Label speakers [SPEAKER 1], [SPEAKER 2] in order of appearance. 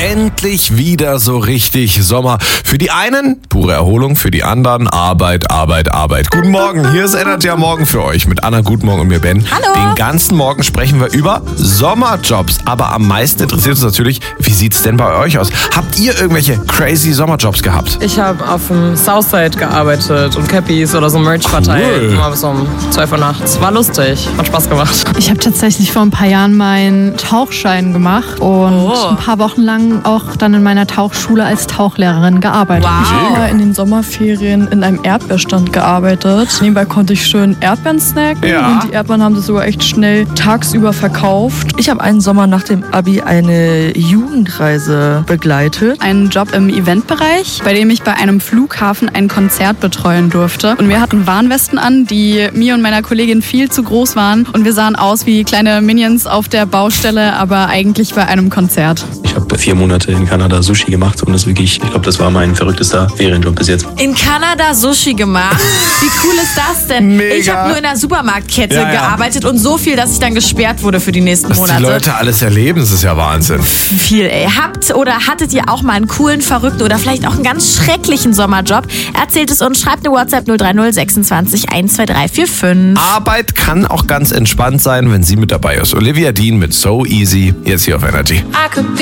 [SPEAKER 1] Endlich wieder so richtig Sommer. Für die einen pure Erholung, für die anderen Arbeit, Arbeit, Arbeit. Guten Morgen, hier ist Energy am Morgen für euch mit Anna Gutmorgen und mir Ben.
[SPEAKER 2] Hallo.
[SPEAKER 1] Den ganzen Morgen sprechen wir über Sommerjobs. Aber am meisten interessiert uns natürlich, wie sieht's denn bei euch aus? Habt ihr irgendwelche crazy Sommerjobs gehabt?
[SPEAKER 3] Ich habe auf dem Southside gearbeitet und Cappies oder so Merch verteilt. Immer bis um 12 Uhr nachts. War lustig, hat Spaß gemacht.
[SPEAKER 4] Ich habe tatsächlich vor ein paar Jahren meinen Tauchschein gemacht und ein paar Wochen lang auch dann in meiner Tauchschule als Tauchlehrerin gearbeitet.
[SPEAKER 2] Wow.
[SPEAKER 5] Ich habe in den Sommerferien in einem Erdbeerstand gearbeitet. Nebenbei konnte ich schön Erdbeeren snacken und die Erdbeeren haben sie sogar echt schnell tagsüber verkauft.
[SPEAKER 6] Ich habe einen Sommer nach dem Abi eine Jugendreise begleitet.
[SPEAKER 7] Einen Job im Eventbereich, bei dem ich bei einem Flughafen ein Konzert betreuen durfte. Und wir hatten Warnwesten an, die mir und meiner Kollegin viel zu groß waren. Und wir sahen aus wie kleine Minions auf der Baustelle, aber eigentlich bei einem Konzert.
[SPEAKER 8] Ich habe 4 Monate in Kanada Sushi gemacht und das wirklich, ich glaube, das war mein verrücktester Ferienjob bis jetzt.
[SPEAKER 2] In Kanada Sushi gemacht. Wie cool ist das denn?
[SPEAKER 1] Mega.
[SPEAKER 2] Ich habe nur in einer Supermarktkette
[SPEAKER 1] Ja.
[SPEAKER 2] gearbeitet und so viel, dass ich dann gesperrt wurde für die nächsten
[SPEAKER 1] Was
[SPEAKER 2] Monate.
[SPEAKER 1] die Leute alles erleben, das ist ja Wahnsinn.
[SPEAKER 2] Viel, ey. Habt oder hattet ihr auch mal einen coolen, verrückten oder vielleicht auch einen ganz schrecklichen Sommerjob? Erzählt es uns, schreibt eine WhatsApp 030 26 12345.
[SPEAKER 1] Arbeit kann auch ganz entspannt sein, wenn sie mit dabei ist. Olivia Dean mit So Easy, jetzt hier auf Energy.